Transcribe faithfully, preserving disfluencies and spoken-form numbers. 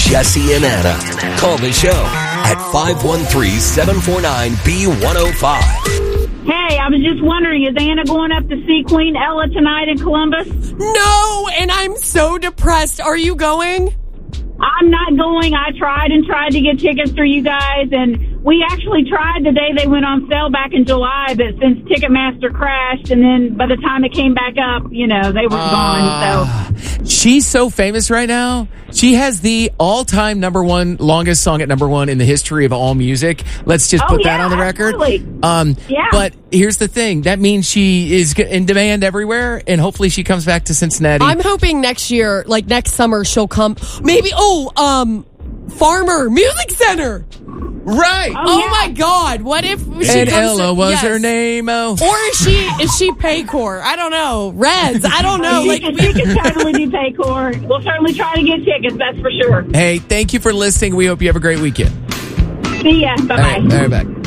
Jesse and Anna. Call the show at five one three, seven four nine, B one oh five. Hey, I was just wondering, is Anna going up to see Queen Ella tonight in Columbus? No, and I'm so depressed. Are you going? I'm not going. I tried and tried to get tickets for you guys, and we actually tried the day they went on sale back in July, but since Ticketmaster crashed, and then by the time it came back up, you know, they were uh, gone. So she's so famous right now. She has the all-time number one, longest song at number one in the history of all music. Let's just oh, put yeah, that on the record. Absolutely. Um, yeah. But here's the thing. That means she is in demand everywhere, and hopefully she comes back to Cincinnati. I'm hoping next year, like next summer, she'll come. Maybe, oh, um, Farmer Music Center. Right. Oh, yeah. my God. What if she and comes Ella to, was yes. her name. Oh. Or is she is she Paycor? I don't know. Reds. I don't know. She Like can, she can totally do Paycor. We'll certainly try to get tickets, that's for sure. Hey, thank you for listening. We hope you have a great weekend. See ya. Bye-bye. All right, all right, bye.